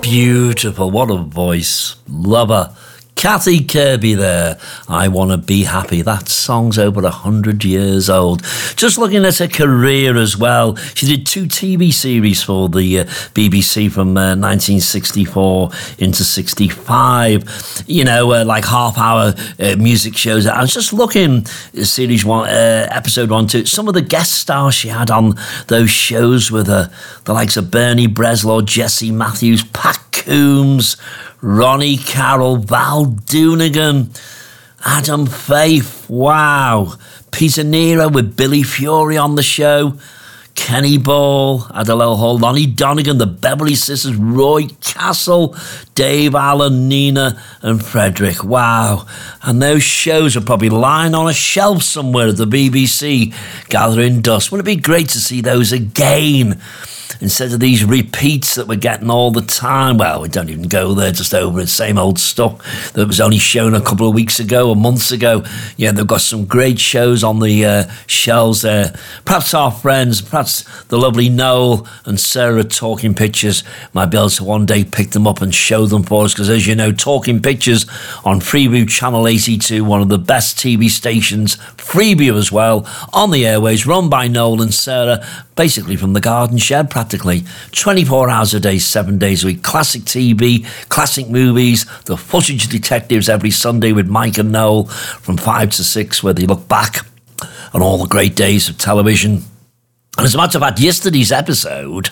Beautiful. What a voice. Love her. Kathy Kirby there. I Want to Be Happy. That song's over 100 years old. Just looking at her career as well. She did 2 TV series for the BBC from 1964 into 65. You know, like half-hour music shows. I was just looking at series 1, episode 1, 2. Some of the guest stars she had on those shows with her. The likes of Bernie Breslau, Jesse Matthews, Pat Coombs, Ronnie Carroll, Val Doonigan, Adam Faith, wow. Peter Nero with Billy Fury on the show, Kenny Ball, Adele Hall, Lonnie Donegan, the Beverly Sisters, Roy Castle, Dave Allen, Nina and Frederick, wow. And those shows are probably lying on a shelf somewhere at the BBC, gathering dust. Wouldn't it be great to see those again? Instead of these repeats that we're getting all the time. Well, we don't even go there, just over the same old stuff that was only shown a couple of weeks ago or months ago. Yeah, they've got some great shows on the shelves there. Perhaps our friends, perhaps the lovely Noel and Sarah Talking Pictures might be able to one day pick them up and show them for us, because as you know, Talking Pictures on Freeview Channel 82, one of the best TV stations, Freeview as well, on the airways, run by Noel and Sarah, basically from the garden shed, practically 24 hours a day, 7 days a week. Classic TV, classic movies, the Footage Detectives every Sunday with Mike and Noel from 5 to 6, where they look back on all the great days of television. And as a matter of fact, yesterday's episode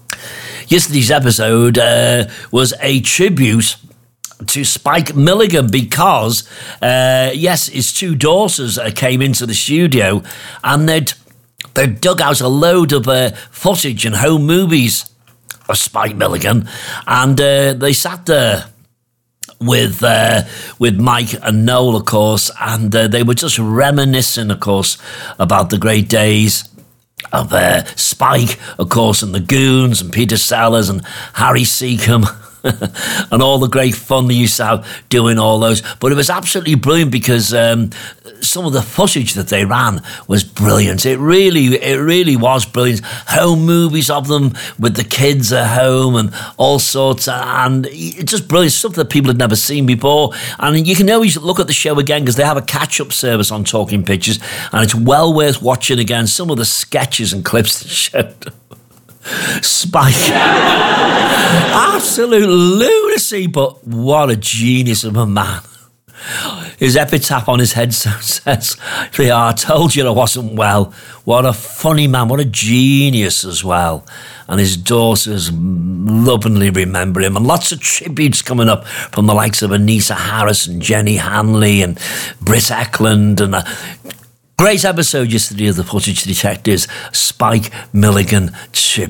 was a tribute to Spike Milligan, because, yes, his 2 daughters came into the studio and they dug out a load of footage and home movies of Spike Milligan, and they sat there with Mike and Noel, of course, and they were just reminiscing, of course, about the great days of Spike, of course, and the Goons and Peter Sellers and Harry Seacombe. And all the great fun they used to have doing all those. But it was absolutely brilliant, because some of the footage that they ran was brilliant. It really was brilliant. Home movies of them with the kids at home and all sorts, and it's just brilliant stuff that people had never seen before. And you can always look at the show again, because they have a catch-up service on Talking Pictures, and it's well worth watching again some of the sketches and clips that showed Spike. Absolute lunacy, but what a genius of a man. His epitaph on his headstone says, "I told you I wasn't well." What a funny man, what a genius as well. And his daughters lovingly remember him. And lots of tributes coming up from the likes of Anissa Harris and Jenny Hanley and Britt Eklund. And great episode yesterday of the Footage Detectives, Spike Milligan tribute.